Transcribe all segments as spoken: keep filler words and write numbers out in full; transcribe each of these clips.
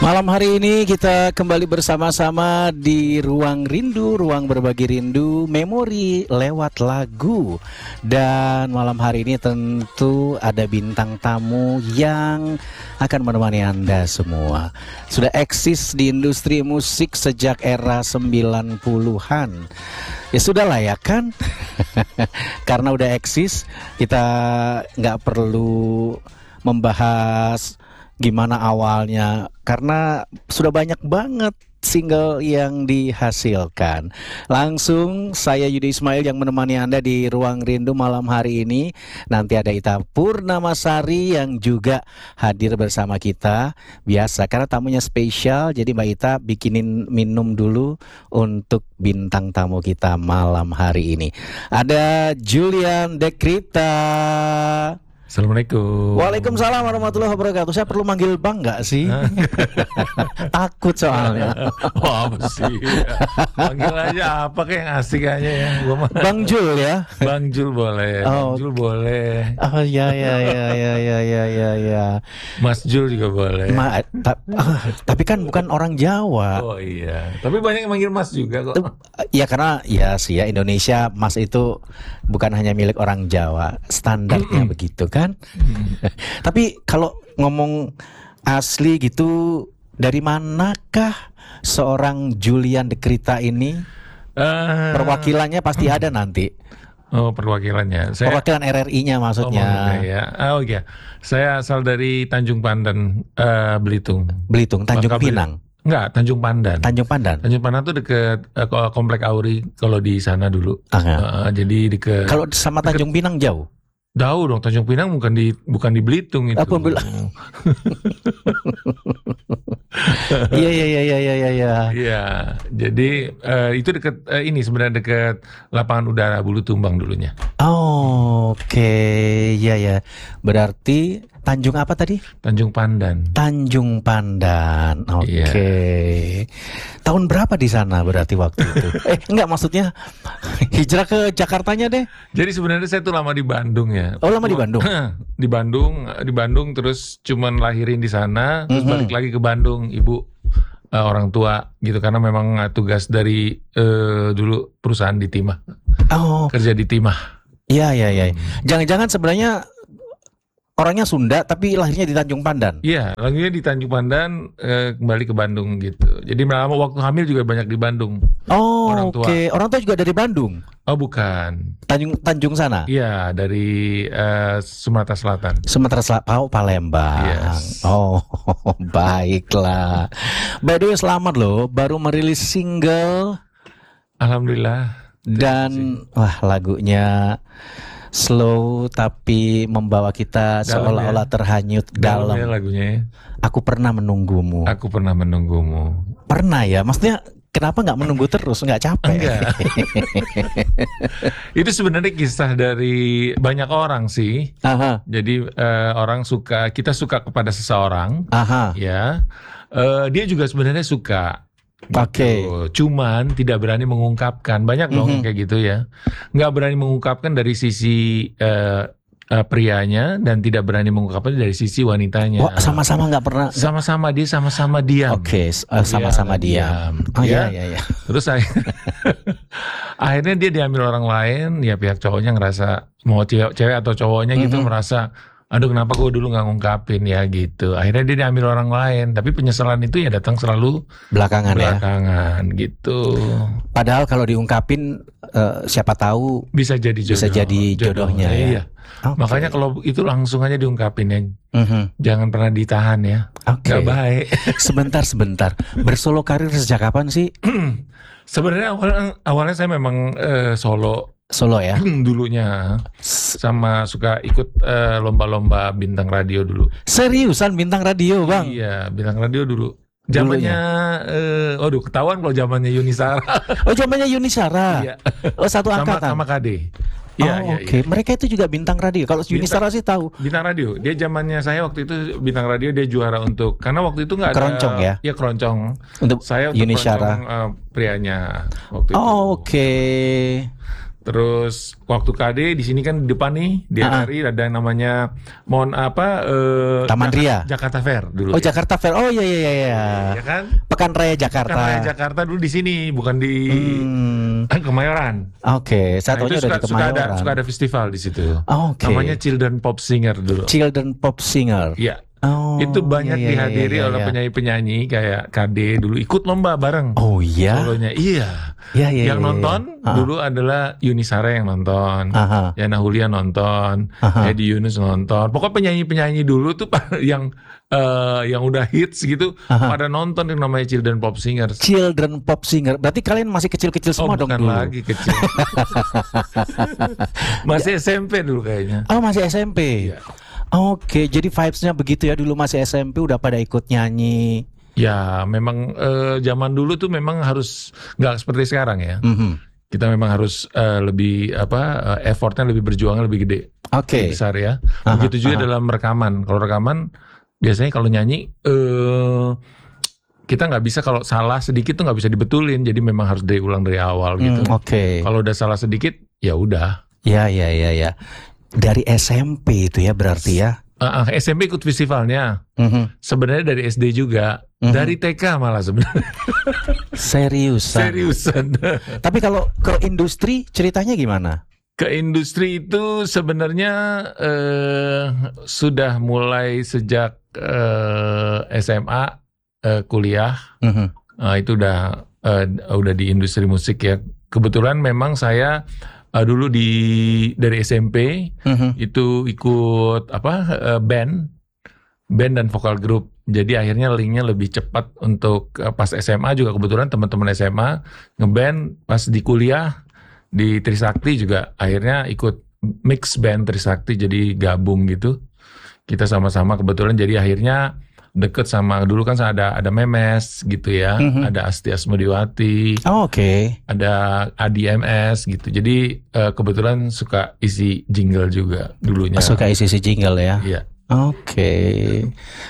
Malam hari ini kita kembali bersama-sama di Ruang Rindu, Ruang Berbagi Rindu, Memori lewat lagu. Dan malam hari ini tentu ada bintang tamu yang akan menemani Anda semua. Sudah eksis di industri musik sejak era sembilan puluhan. Ya sudahlah ya kan. Karena udah eksis, kita nggak perlu membahas gimana awalnya, karena sudah banyak banget single yang dihasilkan. Langsung saya Yudi Ismail yang menemani Anda di Ruang Rindu malam hari ini. Nanti ada Ita Purnamasari yang juga hadir bersama kita. Biasa, karena tamunya spesial, jadi Mbak Ita bikinin minum dulu untuk bintang tamu kita malam hari ini. Ada Julian Dekrita. Assalamualaikum. Waalaikumsalam warahmatullahi wabarakatuh. Saya perlu manggil Bang nggak sih? Takut soalnya. Wah, apa sih? Panggil aja apa kayak yang asik aja ya. Gua mah. Bang Jul ya. Bang Jul boleh. Oh. Bang Jul boleh. Oh ya ya ya ya ya ya ya ya. Mas Jul juga boleh. Ma, ta, ah, tapi kan bukan orang Jawa. Oh iya. Tapi banyak yang manggil Mas juga kok. Ya karena ya sih ya, Indonesia Mas itu bukan hanya milik orang Jawa. Standarnya begitu kan. Tapi kalau ngomong asli gitu, dari manakah seorang Julian Dekrita ini? Uh, Perwakilannya pasti ada nanti. Oh, perwakilannya. Saya, Perwakilan R R I-nya maksudnya. Oh, ya. Oh iya. Saya asal dari Tanjung Pandan, uh, Belitung. Belitung, Tanjung Bangka Pinang. Enggak, Tanjung Pandan. Tanjung Pandan. Tanjung Pandan tuh deket uh, Komplek Auri kalau di sana dulu. Uh, jadi deket. Kalau sama Tanjung deket, Pinang jauh. Jauh dong, Tanjung Pinang bukan di bukan di Belitung itu. Apa bilang? Iya iya iya iya iya iya. Iya, jadi uh, itu dekat uh, ini sebenarnya dekat lapangan udara Bulutumbang dulunya. Oh, oke, okay. Ya ya. Berarti Tanjung apa tadi? Tanjung Pandan. Tanjung Pandan. Oke. Okay. Yeah. Tahun berapa di sana berarti waktu itu? eh, enggak maksudnya hijrah ke Jakartanya deh. Jadi sebenarnya saya tuh lama di Bandung ya. Oh, lama di Bandung. Di Bandung, di Bandung terus cuman lahirin di sana, terus mm-hmm. balik lagi ke Bandung, ibu uh, orang tua gitu, karena memang uh, tugas dari uh, dulu perusahaan di Timah. Oh. Kerja di Timah. Iya iya iya. Jangan-jangan sebenarnya orangnya Sunda tapi lahirnya di Tanjung Pandan. Iya, lahirnya di Tanjung Pandan, eh, kembali ke Bandung gitu. Jadi lama waktu hamil juga banyak di Bandung. Oh, oke. Okay. Orang tua juga dari Bandung? Oh, bukan. Tanjung Tanjung sana? Iya, dari uh, Sumatera Selatan. Sumatera Selatan, oh Palembang. Yes. Oh, baiklah. By the way, selamat loh, baru merilis single. Alhamdulillah. Dan wah, lagunya slow tapi membawa kita dalam seolah-olah ya. Terhanyut dalam, dalam. Ya lagunya. Aku pernah menunggumu. Aku pernah menunggumu. Pernah ya, maksudnya kenapa nggak menunggu terus, nggak capek? Enggak. Itu sebenarnya kisah dari banyak orang sih. Aha. Jadi uh, orang suka, kita suka kepada seseorang. Aha. Ya, uh, dia juga sebenarnya suka. Oke. Okay. Gitu. Cuman tidak berani mengungkapkan. Banyak dong mm-hmm. kayak gitu ya. Nggak berani mengungkapkan dari sisi uh, uh, prianya dan tidak berani mengungkapkan dari sisi wanitanya. Oh, sama-sama nggak pernah. Sama-sama dia sama-sama diam. Oke, okay. uh, sama-sama ya, diam. diam. Oh ya, iya iya. Terus akhirnya dia diambil orang lain. Ya pihak cowoknya ngerasa, mau cewek, cewek atau cowoknya mm-hmm. gitu merasa, aduh kenapa gue dulu gak ngungkapin ya gitu. Akhirnya dia diambil orang lain. Tapi penyesalan itu ya datang selalu Belakangan, belakangan ya? Gitu. Padahal kalau diungkapin uh, siapa tahu Bisa jadi jodoh. Bisa jadi jodohnya, jodohnya ya. Iya. Okay. Makanya kalau itu langsung aja diungkapin ya. Mm-hmm. Jangan pernah ditahan ya. Okay. Gak baik. Sebentar-sebentar. Bersolo karir sejak kapan sih? Sebenarnya awalnya, awalnya saya memang uh, solo. Solo ya? Dulunya sama suka ikut uh, lomba-lomba bintang radio dulu. Seriusan bintang radio bang? Iya, bintang radio dulu. Zamannya, uh, aduh ketahuan kalau zamannya Yunisara. Oh zamannya Yunisara? Iya. Oh satu angkatan? Sama, sama K D. Iya, oh, iya, oke. Okay. Iya. Mereka itu juga bintang radio. Kalau Yunisara sih tahu. Bintang radio. Dia zamannya saya waktu itu bintang radio, dia juara untuk, karena waktu itu nggak ada keroncong ya. Iya keroncong. Untuk saya untuk Yunisara. keroncong uh, prianya waktu oh, itu. Oh oke. Okay. Terus waktu K D di sini kan di depan nih di Ah, ah. R R I ada yang namanya Mon apa eh, Taman Jakarta, Ria. Jakarta Fair dulu. Oh ya. Jakarta Fair. Oh iya iya iya. iya. Ya kan? Pekan Raya Jakarta. Karena Jakarta dulu di sini bukan di Hmm, Kemayoran. Oke, saya Nah, taunya itu udah suka, di suka ada Kemayoran. suka ada festival di situ. Oh, Oke. Namanya Children Pop Singer dulu. Children Pop Singer. Iya. Oh, Itu banyak iya, iya, dihadiri iya, iya, oleh iya. penyanyi-penyanyi kayak K D dulu ikut lomba bareng. Oh iya. Solonya iya. Iya iya. yang iya, nonton iya. Ah, dulu adalah Yuni Sara yang nonton. Aha. Yana Hulia nonton, Aha. Hedi Yunus nonton. Pokoknya penyanyi-penyanyi dulu tuh yang eh, yang udah hits gitu Aha. pada nonton yang namanya Children Pop Singers. Children Pop Singer. Berarti kalian masih kecil-kecil Oh semua dong bukan dulu. lagi kecil. Masih S M P dulu kayaknya. Oh masih S M P. Iya. Oke, jadi vibes-nya begitu ya, dulu masih S M P udah pada ikut nyanyi. Ya memang eh, zaman dulu tuh memang harus nggak seperti sekarang ya. Mhm. Kita memang harus eh, lebih apa eh, effortnya lebih berjuangnya lebih gede, Oke. lebih besar ya. Aha, Begitu juga aha. dalam rekaman. Kalau rekaman biasanya kalau nyanyi eh kita nggak bisa kalau salah sedikit tuh nggak bisa dibetulin. Jadi memang harus diulang dari awal gitu. Hmm, Oke. Kalau udah salah sedikit ya udah. Ya ya ya ya. Dari S M P itu ya berarti ya. Ah, ah, S M P ikut festivalnya. Mhm. Sebenarnya dari S D juga. Mhm. Dari T K malah sebenarnya. Seriusan. Seriusan. Tapi kalau ke industri ceritanya gimana? Ke industri itu sebenarnya eh, sudah mulai sejak eh, S M A eh, kuliah. Mhm. Nah, itu udah eh, udah di industri musik ya. Kebetulan memang saya eh, dulu di dari S M P Mhm. itu ikut apa eh, band, band dan vokal grup. Jadi akhirnya linknya lebih cepat untuk eh, pas S M A juga kebetulan teman-teman S M A ngeband, pas di kuliah di Trisakti juga akhirnya ikut mix band Trisakti, jadi gabung gitu. Kita sama-sama kebetulan jadi akhirnya deket sama dulu kan ada ada Memes gitu ya, Mhm. ada Asti Asmodiwati, Oh, Oke. ada Adi M S gitu. Jadi eh, kebetulan suka isi jingle juga dulunya. Suka isi si jingle ya. Iya. Oke.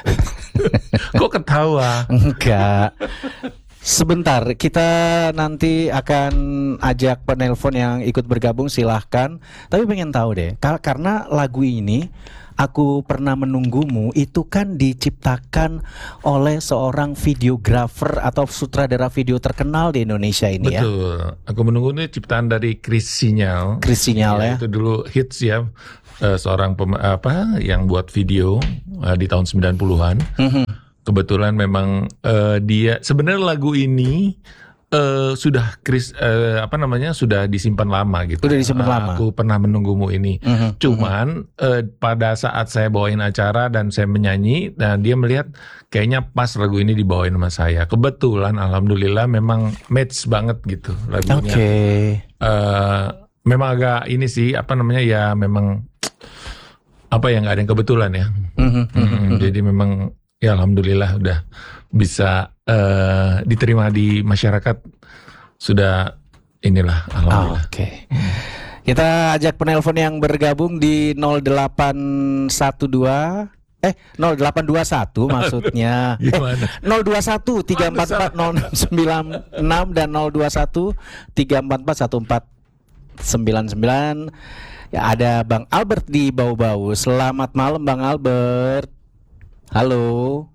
Kok ketawa? Enggak. Sebentar, kita nanti akan ajak penelpon yang ikut bergabung, silahkan. Tapi pengen tahu deh, kar- karena lagu ini Aku Pernah Menunggumu itu kan diciptakan oleh seorang videografer atau sutradara video terkenal di Indonesia ini ya. Betul. Aku Menunggu ini ciptaan dari Chris Sinyal. Chris Sinyal ya. Itu dulu hits ya. Eh, seorang pem- apa yang buat video eh, di tahun sembilan puluhan. Mhm. Kebetulan memang eh, dia sebenarnya lagu ini eh, sudah Chris eh, apa namanya sudah disimpan lama gitu. Udah disimpan Eh, lama. Aku Pernah Menunggumu ini. Mhm. Cuman eh, pada saat saya bawain acara dan saya menyanyi, dan dia melihat kayaknya pas lagu ini dibawain sama saya. Kebetulan, alhamdulillah memang match banget gitu lagunya. Oke. Eh, memang agak ini sih apa namanya ya memang apa ya nggak ada yang kebetulan ya. Mhm, mhm, Mm, mhm. Jadi memang ya alhamdulillah udah bisa eh, diterima di masyarakat, sudah inilah Ah, alhamdulillah. Oke. Kita ajak penelpon yang bergabung di nol delapan satu dua eh nol delapan dua satu maksudnya. Eh, Gimana? nol dua satu tiga empat empat nol sembilan enam dan nol dua satu tiga empat empat satu empat sembilan sembilan. Ya, ada Bang Albert di Bau-Bau. Selamat malam Bang Albert. Halo.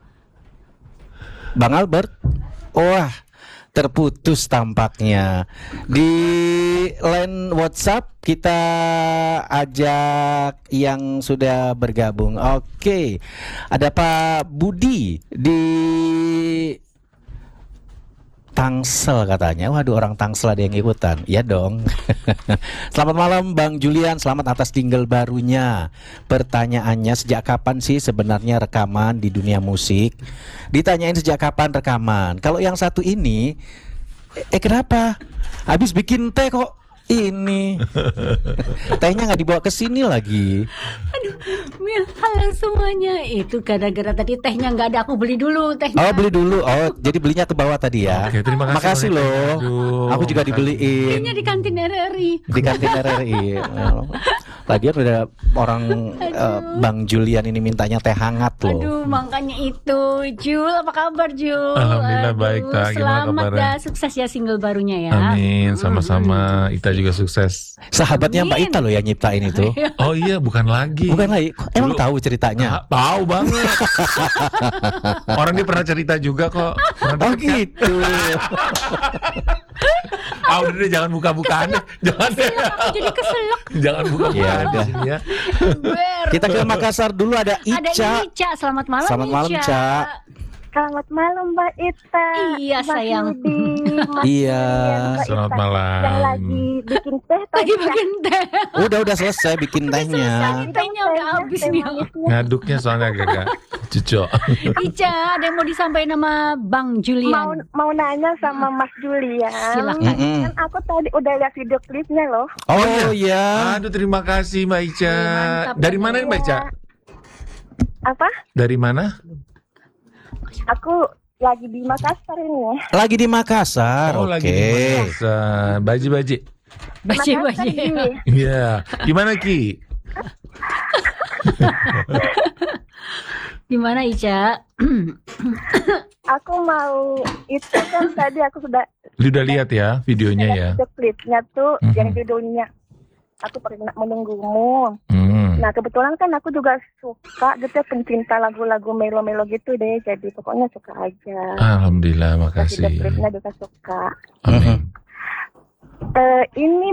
Bang Albert. Wah, terputus tampaknya. Di line WhatsApp kita ajak yang sudah bergabung. Oke. Ada Pak Budi di Tangsel katanya. Waduh, orang Tangsel ada yang ikutan. Ya dong. Selamat malam Bang Julian, selamat atas single barunya. Pertanyaannya, sejak kapan sih sebenarnya rekaman di dunia musik? Ditanyain sejak kapan rekaman. Kalau yang satu ini eh, eh kenapa? Habis bikin teh kok ini. Tehnya nggak dibawa ke sini lagi. Mil, halo semuanya. Itu gara-gara tadi tehnya nggak ada, aku beli dulu tehnya. Oh, beli dulu. Oh, jadi belinya ke bawah tadi ya. Oke, terima kasih Makasih banyak. loh. Aduh, Aku juga makasih. dibeliin Belinya di kantin R R I. di kantin R R I. Lagian udah orang eh, Bang Julian ini mintanya teh hangat loh. Aduh, makanya itu. Jul, apa kabar Jul? Alhamdulillah Aduh, baik, Ta. Gimana selamat kabarnya? ya, sukses ya single barunya ya. Amin, sama-sama. Ita juga sukses. Sahabatnya Mbak Amin. Ita loh yang nyiptain itu. Oh iya, bukan lagi. Bukan lagi. Kok Emang Dulu- tahu ceritanya? Ah, tahu banget. Orang dia pernah cerita juga kok. Pernah Oh deket kan? gitu. Ah udah deh, jangan buka-bukaan deh. Jangan deh. Aku jadi keselak. Jangan Ya buka-bukaan di udah. sini ya. Ber. Kita ke Makassar dulu ada Ada Ica. Ica, selamat malam Selamat malam, Ica. Ca. Selamat malam Mbak Ita. Iya, Mas sayang. Yudi, Mas Iya. Julian, Mbak Selamat Ita. malam. Yang lagi bikin teh Lagi tadi ya. bikin teh. Udah udah selesai bikin tehnya. Selesai, tehnya udah habis teh nih. manisnya. Ngaduknya soalnya agak-agak cucok. Ica, ada yang mau disampaikan sama Bang Mau Julian? mau nanya sama Mas Julian. Silakan. Mm-mm. Kan aku tadi udah lihat video klipnya loh. Oh iya. Aduh, terima kasih Mbak Ica. Iya, mantap. Dari mana nih Mbak Ica? Apa? Dari mana? Aku lagi di Makassar ini ya. Lagi di Makassar. Oh, Oke. lagi di Makassar. Baji-baji. Baca-baca. Makassar, Ji. Iya. Gimana Ki? Gimana Ica? Aku mau itu kan tadi aku sudah Lu udah lihat ya videonya lihat ya? video klipnya tuh Mhm. yang judulnya Aku Pernah Menunggumu. Hmm. Nah kebetulan kan aku juga suka gitu pencinta lagu-lagu melo-melo gitu deh. Jadi pokoknya suka aja. Alhamdulillah, Video makasih. klipnya juga suka. Amin. Eh ini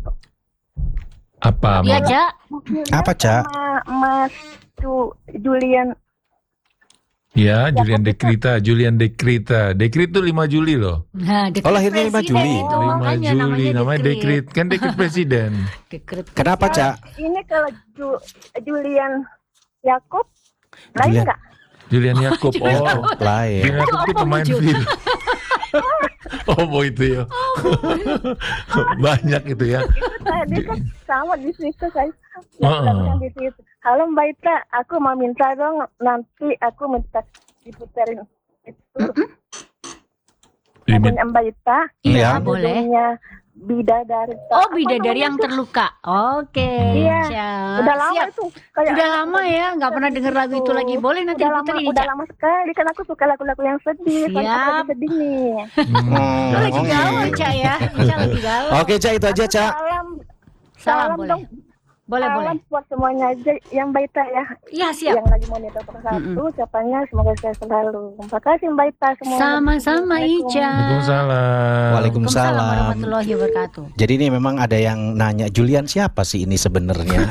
Apa? Iya, Mau- Ca. Apa, Ca? sama Mas Ju- Julian. Ya, Julian Dekrita, Julian Dekrita. Dekrit tuh lima Juli loh. Nah, dekret Oh, lahirnya lima presiden Juli. itu, lima makanya Juli, namanya Dekrit. Kan Dekrit Presiden. Dekret. Kenapa, Ca? Ini kalau Ju- Julian Yakob lain Julian. nggak? Julian Yakob. Oh, Lain. Julian Yakob tuh Apa pemain wujud? film. Oh, mau itu ya. Banyak itu ya. Itu tadi kan sama di situ saya. Heeh. Lagu-lagu di situ. Halo Mbak Ita, aku mau minta dong nanti aku minta diputerin itu Limit. lagunya Mbak Ita. Iya. boleh. Judulnya Bidadari. Oh, Apa bidadari yang namanya tuh? terluka. Oke. Iya. Ca. Udah lama Siap. itu. Kayak Udah lama ya, nggak pernah denger lagu itu lagi. Boleh nanti udah lama, diputerin, udah Ca. lama sekali kan aku suka lagu-lagu yang sedih. Kan aku Siap. lagi sedih nih. Hmm. Lo lagi Oh, galau, gitu. Ca ya. Ica lagi galau. Oke, Ca, itu aja, Ca. Salam, Salam salam boleh. dong. Boleh, boleh. Salam buat semuanya aja yang Mbak Ita ya. Iya, siap. Yang lagi monitor persatu, ucapannya semoga saya selalu. Terima kasih Mbak Ita semua. Sama-sama, Ica. Waalaikumsalam. Waalaikumsalam. warahmatullahi wabarakatuh. Jadi ini memang ada yang nanya, Julian siapa sih ini sebenarnya?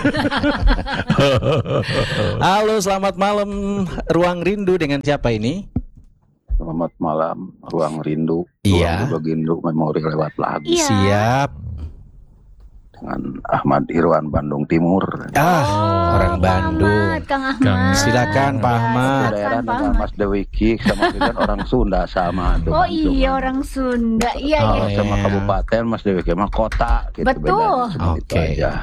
Halo, selamat malam Ruang Rindu, dengan siapa ini? Selamat malam, Ruang Rindu. Iya. Ruang Berbagi Rindu, memori lewat lagu. Iya. Siap. Dengan Ahmad Irwan, Bandung Timur. Ah, orang Kang Bandung. Ahmad, Kang Ahmad. Kang- Silakan, Pak Ahmad. Daerah Silakan, Pak dengan Ahmad. Mas Dewi Ki, sama kita orang Sunda sama. Oh iya, orang Sunda. Iya, Oh, iya. iya. sama kabupaten, Mas Dewi Ki mah kota. Gitu, Betul. bedanya cuma itu Oke. aja.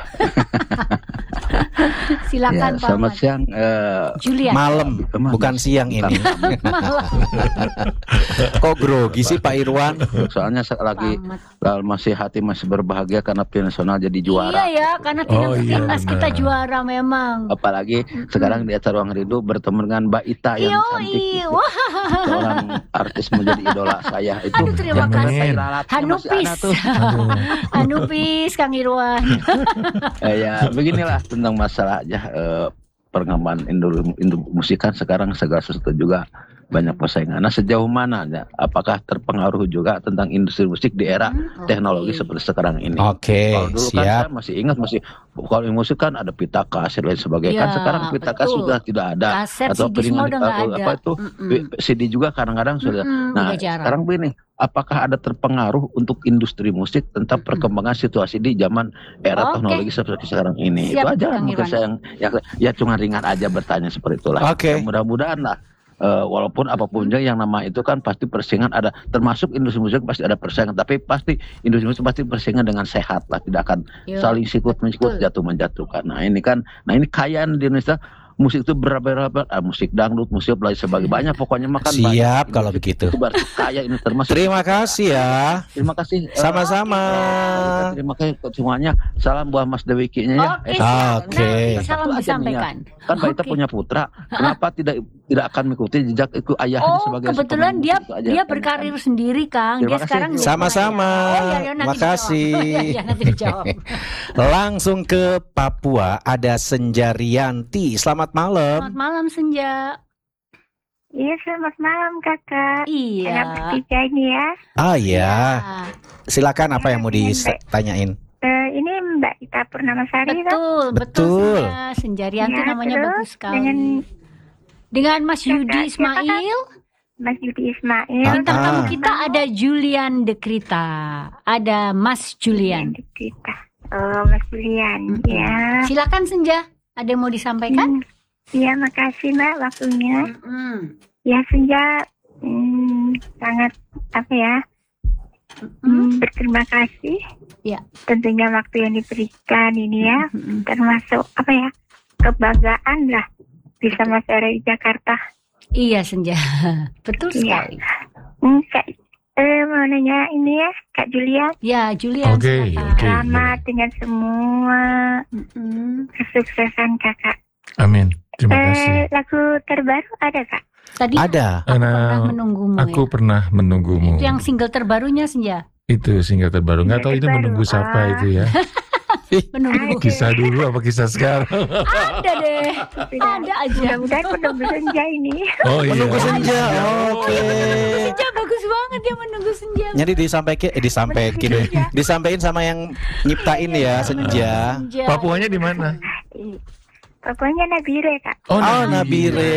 Silakan, Ya, Pak selamat Ahmad. siang. eh, Julian. Malam, Emang bukan siang bukan ini. Kok grogi sih Pak Irwan? Soalnya se- lagi Pak Ahmad. eh, masih hati masih berbahagia karena tim nasional jadi juara. Iya ya, karena tim Oh, iya, timnas benar. kita juara memang. Apalagi sekarang di acara Ruang Rindu bertemu dengan Mbak Ita yang Iyo, cantik. iyo. Wah, Seorang artis menjadi idola saya itu. Aduh, terima yang kasih. saya ralatnya masih Hanupis. ada tuh. Aduh. Anupis, Kang Irwan. Eh, ya beginilah tentang masalah aja eh, perkembangan industri, industri musik kan sekarang segala sesuatu juga banyak persaingan. Nah sejauh mana ya, apakah terpengaruh juga tentang industri musik di era Hmm, teknologi oke. seperti sekarang ini? Oke, Kalau dulu kan saya siap. masih ingat masih kalau di musik kan ada pita kaset dan sebagainya. Ya, Kan sekarang pita kaset betul. sudah tidak ada. Kaset, Atau C D semua piringan udah nggak atau ada. apa itu Mm-mm. C D juga kadang-kadang sudah. Mm-mm, Nah udah jarang. sekarang begini, apakah ada terpengaruh untuk industri musik tentang Mm-mm. perkembangan situasi di zaman era Oke. teknologi seperti sekarang ini? Siap, Itu aja Kang mungkin Irwan. saya yang, yang ya cuma ringan aja bertanya seperti itulah. Oke. Ya, mudah-mudahan lah. eh, walaupun apapun juga yang nama itu kan pasti persaingan ada, termasuk industri musik pasti ada persaingan, tapi pasti industri musik pasti persaingan dengan sehat lah, tidak akan Yo, saling sikut mensikut betul. jatuh menjatuhkan. Nah ini kan, nah ini kayaan di Indonesia musik itu berapa-berapa, ah, musik dangdut, musik lain sebagainya, banyak pokoknya makan banyak. Siap kalau begitu. Itu berarti kaya ini termasuk. Terima kasih ya. Terima kasih. eh, Sama-sama. Terima kasih untuk semuanya. Salam buat Mas Dewikinya ya. Oke, Eh, siap. Oke. Nanti salam Satu aja nih ya. disampaikan. Kan Mbak Ita Oke. punya putra, kenapa tidak tidak akan mengikuti jejak itu ayahnya Oh, sebagai kebetulan pemain dia musik itu aja. dia berkarir sendiri, Kang. Terima Dia kasih. sekarang jadi Sama-sama. penyanyi. Oh, iya, iya, nanti Makasih. dijawab. Oh, iya, iya, nanti dijawab. Langsung ke Papua ada Senjarianti. Selamat malam. Selamat malam Senja. Iya, selamat malam kakak. Anak Iya. bertiga ini ya. Ah ya, Ah, silakan apa yang mau ditanyain? Eh, ini Mbak Ita Purnamasari kan? betul, betul, Betul. Senja. Senjarianti Ya, namanya terus bagus sekali. dengan Dengan Mas Kakak, Yudi siapa, Kak? Ismail. Mas Yudi Ismail. Ah, Bintang ah. tamu kita ada Julian Dekrita. Ada Mas Julian. Kita. Oh, Mas Julian. Mm-mm. Ya. Silakan Senja. Ada yang mau disampaikan? Hmm. Ya, makasih Mbak waktunya. Mm-mm. Ya, Senja hmm, sangat apa ya? Mm-mm. Hmm, berterima kasih. Ya. Tentunya waktu yang diberikan ini ya, Mm-mm. termasuk apa ya? Kebanggaan lah bisa masuk di Jakarta. Iya Senja. Betul Iya. sekali. Hmm, Kak, eh, mau nanya ini ya, Kak Julian. Ya, Julian Oke, silakan. oke. Selamat dengan semua Mm-mm. kesuksesan kakak. Amin. Terima kasih. Eh, lagu terbaru ada kak? Tadi Ada. aku Nah, pernah menunggumu. Aku ya. pernah menunggumu. Itu yang single terbarunya Senja. Itu single terbaru. Nggak tahu itu Single menunggu terbaru. siapa Ah. itu ya. Menunggu. Oke. Kisah dulu apa kisah sekarang? Ada deh. Sudah. Ada aja. Mudah-mudahan menunggu senja ini. Oh iya. Menunggu senja. Oke. Senja bagus banget ya menunggu Senja. Jadi disampaikan, eh, disampaikan, disampaikan sama yang nyiptain ya Senja. Senja. Papuanya di mana? Pokoknya Nabire kak. Oh, Nabire. Nabire.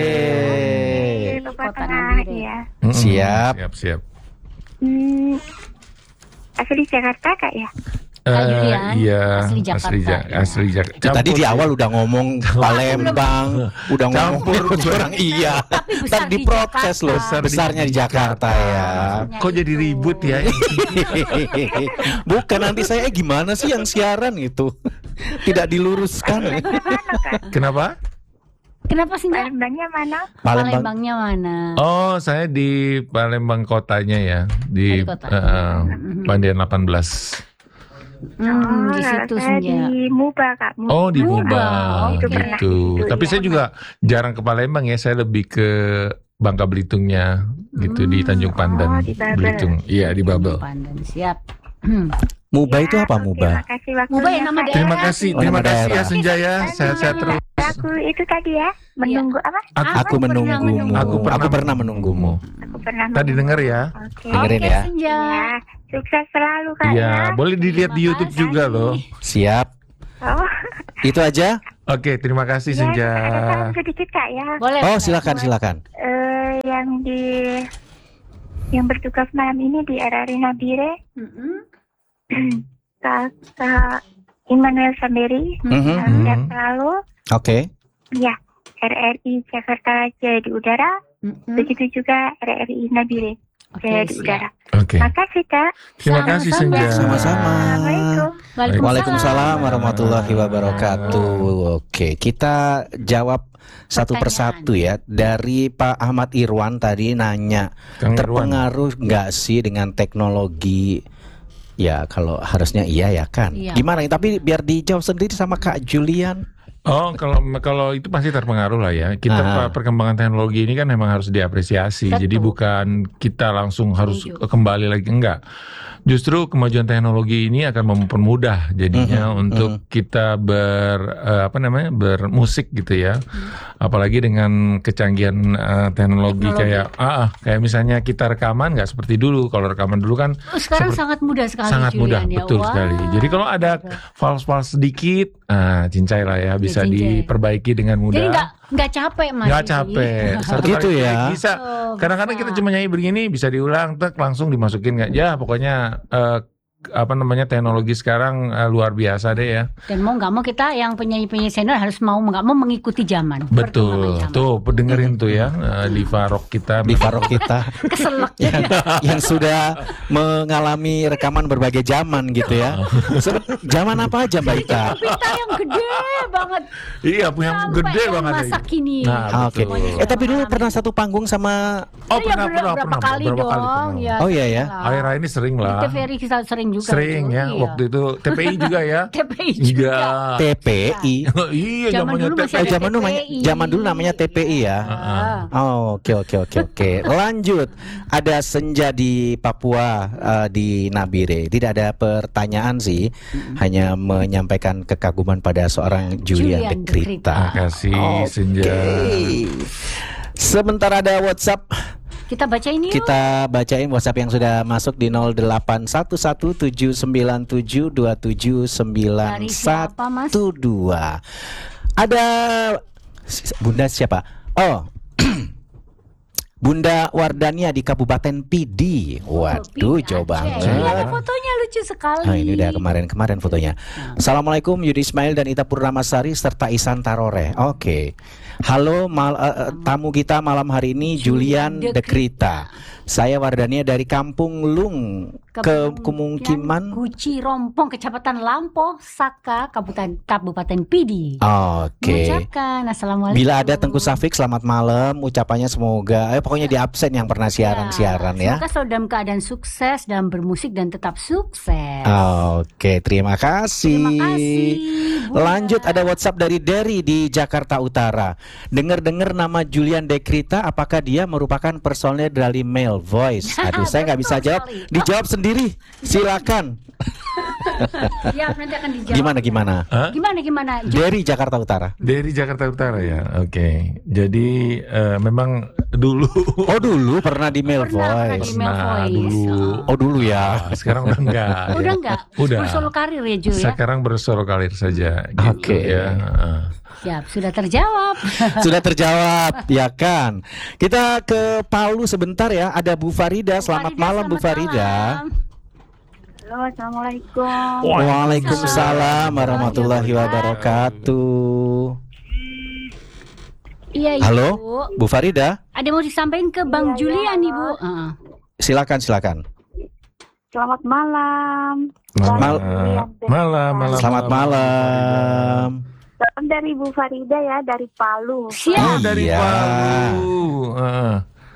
Di Papua Kota Tengah Nabire. ya. Mm-mm. Siap. Siap, siap. Hmm, asli Jakarta kak ya? Kak Eh, Julian, iya, asli Jakarta. asli, Ja- asli Jakarta. Tadi di awal udah ngomong Palembang, udah ngomong Campur. orang iya. Tapi besar Tadi di diprotes Jakarta. loh, Besar di besarnya di Jakarta ya. Kok jadi ribut ya? Bukan, nanti saya eh, gimana sih yang siaran itu? Tidak diluruskan. Mana kak? Kenapa? Kenapa Senja? Palembangnya mana? Palembang. Palembangnya mana? Oh, saya di Palembang kotanya ya, di Di kota. eh, Pandian delapan belas. Hmm, di kalau situ saya Senja. di Muba kak. Muba. Oh, di Muba, Muba oke. Itu pernah gitu. itu, Tapi ya. saya juga jarang ke Palembang ya, saya lebih ke Bangka Belitungnya gitu, di Tanjung Pandan, Oh, di Babel. Belitung. Iya, di Babel. Pandan siap. Hmm. Muba itu apa oke, Muba? Makasih waktunya, Muba yang nama Kak, daerah. Terima ya. kasih, Oh, terima nama kasih ya daerah. Senjaya, sehat-sehat terus. Aku itu tadi ya, menunggu apa? Aku, Aku menunggumu. Aku pernah- Aku pernah menunggumu. Aku pernah tadi menunggu. denger ya. Oke. Dengerin Oke, ya. Senja. Ya, sukses selalu kak ya. Iya, boleh dilihat di Terima YouTube kasih. juga loh. Siap. Oh, Itu aja. Oke, terima kasih ya, Senja. ada salam sedikit kak ya. Boleh. Oh, boleh. silakan silakan. Eh, yang di yang bertugas malam ini di R R I Nabire, Mm-mm. Kakak Immanuel Samberi, Mhm. salam sehat Mhm. selalu. Oke. Ya, R R I Jakarta Jaya di udara, Mm-mm. begitu juga R R I Nabire Oke, Jaya di siap. udara. Oke, Makasih kak. terima kasih Sama-sama. Senja. Sama-sama. Assalamualaikum. Waalaikumsalam warahmatullahi wabarakatuh. Oke, kita jawab satu Pertanyaan. persatu ya. Dari Pak Ahmad Irwan tadi nanya, Kang Irwan. terpengaruh nggak sih dengan teknologi? Ya, kalau harusnya iya ya kan. Iya. Gimana? Tapi biar dijawab sendiri sama Kak Julian. Oh, kalau kalau itu pasti terpengaruh lah ya. Kita Ah. per- perkembangan teknologi ini kan memang harus diapresiasi. Betul. Jadi bukan kita langsung harus Setuju. kembali lagi, enggak. Justru kemajuan teknologi ini akan mempermudah jadinya Mhm, untuk mhm. kita ber eh, apa namanya bermusik gitu ya. Apalagi dengan kecanggihan eh, teknologi, Teknologi. kayak ah ah, kayak misalnya kita rekaman nggak seperti dulu. Kalau rekaman dulu kan Oh, sekarang Seperti- sangat mudah sekali sangat Julian, mudah, ya. betul Wah. sekali. Jadi kalau ada fals-fals sedikit, ah cincai lah ya, bisa cincai. diperbaiki dengan mudah. Jadi nggak nggak capek mas. Nggak capek. Satu Begitu kali ya. klik bisa. Oh, Kadang-kadang bisa. kita cuma nyanyi begini, bisa diulang, tek langsung dimasukin nggak? Ya pokoknya eh, apa namanya teknologi sekarang uh, luar biasa deh ya. Dan mau nggak mau kita yang penyanyi-penyanyi senior harus mau nggak mau mengikuti zaman. Betul, perkembangan zaman. tuh dengerin tuh ya uh, diva rock kita. Diva rock kita Keselak. yang, yang sudah mengalami rekaman berbagai zaman gitu ya. Sebe- zaman apa aja Mbak Ita? Kita yang gede banget. Iya, punya Sampai gede yang banget. masa kini. Nah, Oke. betul. Eh tapi dulu pernah satu panggung sama. Oh, Iya, pernah, bener- pernah, berapa pernah, kali berapa kali dong. pernah. Ya, Oh, iya ya? lah. Akhir-akhir ini sering Di lah. T V R kita sering juga. Sering itu, ya, iya. waktu itu T P I juga ya. T P I juga. Iya. T P I. Iya, Zaman zamannya dulu T P masih Oh, ada zaman dulu T P I. namanya zaman dulu namanya T P I ya. Ah. Oh, oke oke oke oke. Lanjut. Ada senja di Papua eh, di Nabire. Tidak ada pertanyaan sih, hanya menyampaikan kekaguman pada seorang Julian Julian de Grita. Makasih Oke. Senja. Sebentar ada WhatsApp. Kita baca ini yuk. Kita bacain WhatsApp yang sudah masuk di nol delapan satu satu tujuh sembilan tujuh dua tujuh sembilan Dari siapa, Mas? satu dua. Ada Bunda siapa? Oh. Bunda Wardania di Kabupaten Pidi. Waduh, Pidi jauh Aceh. Ini ada banget. fotonya lucu sekali. Nah, ini udah kemarin-kemarin fotonya. Assalamualaikum Yudi Ismail dan Ita Purnamasari serta Isan Tarore. Oke. Halo mal- eh, eh, tamu kita malam hari ini Julian Julian de Grita. Saya Wardania dari Kampung Lung ke Kemungkiman. Guci Rompong, Kecamatan Lampo, Saka, Kabupaten Kabupaten Pidi. Oke. Mengucapkan assalamualaikum. Bila ada Tengku Safik selamat malam. Ucapannya semoga eh pokoknya di absen yang pernah siaran-siaran ya. Semoga selalu dalam keadaan sukses dalam bermusik dan tetap sukses. Oke, terima kasih. Terima kasih. Bunda. Lanjut ada WhatsApp dari Derry di Jakarta Utara. Dengar-dengar nama Julian de Grita, apakah dia merupakan personel dari Male Voice? Aduh, saya nggak bisa Betul jawab. sekali. Dijawab sendiri. Silakan. Ya, nanti akan dijawab. Gimana gimana? Hah? Gimana gimana? Ju- Derry Jakarta Utara. Dari Jakarta Utara ya. Oke. Jadi eh, memang dulu Oh dulu pernah di Male Pernah, pernah Voice. di Male Nah, Voice. dulu. Oh dulu ya. Ah, sekarang udah enggak. Udah enggak? Udah. Bersolo karir ya, Ju ya? Sekarang bersolo karir saja gitu Oke. ya. Heeh. Siap, sudah terjawab. Sudah terjawab, ya kan? Kita ke Palu sebentar ya. Ada Bu Farida. Selamat Farida, malam Bu selamat Farida. malam. Halo, assalamualaikum. Waalaikumsalam warahmatullahi wabarakatuh. Iya, Ibu. Halo, Bu Farida. Ada mau disampaikan ke Bang Iya, Julian, iya, Ibu? Heeh. Silakan, silakan. Selamat malam. Malam, Mal- malam, malam. Selamat malam. Salam dari Bu Farida ya, dari Palu. Siap. Oh, dari Iya. Palu. Heeh.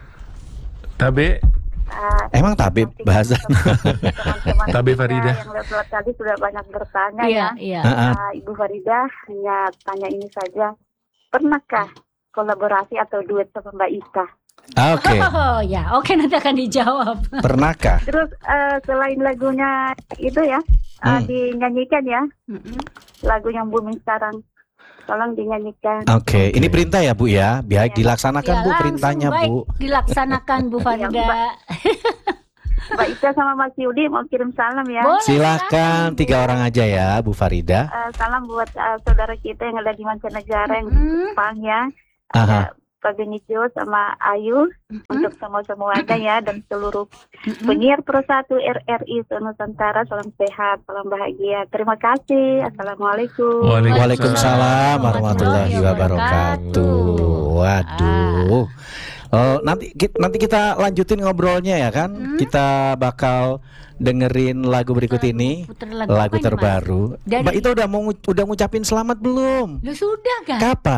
Tabe, Ah, Emang tabib nanti bahasa? teman-teman Tabe kita Farida. yang lewat tadi sudah banyak bertanya Iya, ya. iya. Heeh. Ah, Ibu Farida hanya tanya ini saja. Pernahkah kolaborasi atau duet sama Mbak Ita? Oke, Oh ya, oke nanti akan dijawab. pernahkah? Terus eh, selain lagunya itu ya, ah, Hmm. dinyanyikan ya, Mm-mm. lagu yang booming sekarang. Tolong dinyanyikan. Oke, ini perintah ya Bu ya. Biar dilaksanakan Ya, Bu langsung, perintahnya baik. Bu. Dilaksanakan Bu Farida. Mbak. Mbak Ita sama Mas Yudi mau kirim salam ya. Boleh, Silakan tiga orang aja ya Bu Farida. Eh, salam buat eh, saudara kita yang ada di mancanegara yang di Mm-mm. Jepang ya. Aha. Ada Pak Benicio sama Ayu untuk semua-semuanya ya dan seluruh Mm-mm. penyiar Pro satu R R I Nusantara, salam sehat, salam bahagia. Terima kasih. Assalamualaikum. Waalaikumsalam warahmatullahi wabarakatuh. Waduh. Oh, nanti ki- nanti kita lanjutin ngobrolnya ya kan. Hmm. Kita bakal dengerin lagu berikut ini, Puter lagu, lagu apa ini, Mas? terbaru. Dari- Mbak Ita udah mau ngu- udah ngucapin selamat belum? Lu sudah kan? Kapan?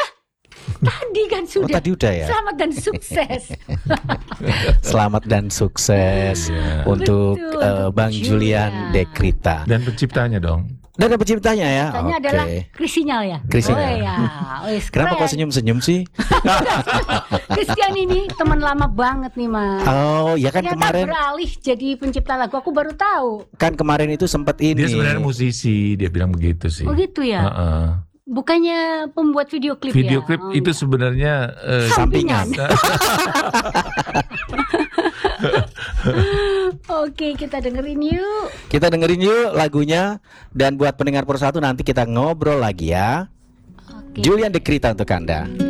Tadi kan Oh, sudah. tadi udah ya. Selamat dan sukses. Selamat dan sukses Iya. untuk Betul, eh, untuk Bang Julian Julian. de Grita. dan penciptanya dong. Dan ada penciptanya ya. Tanya Oke. adalah Krisinyal ya. Krisinyal. Oh ya. Wis, Kenapa keren. kok senyum-senyum sih? Christian ini teman lama banget nih, Mas. Oh, ya kan Ternyata kemarin beralih jadi pencipta lagu. Aku baru tahu. kan kemarin itu sempat ini. Dia sebenarnya musisi, dia bilang begitu sih. Oh gitu ya. Heeh. Bukannya pembuat video klip Video ya? klip Oh, itu enggak. sebenarnya eh, Sampingan. Oke, kita dengerin yuk. Kita dengerin yuk lagunya. Dan buat pendengar Pro satu nanti kita ngobrol lagi ya. Oke. Julian de Grita untuk Anda.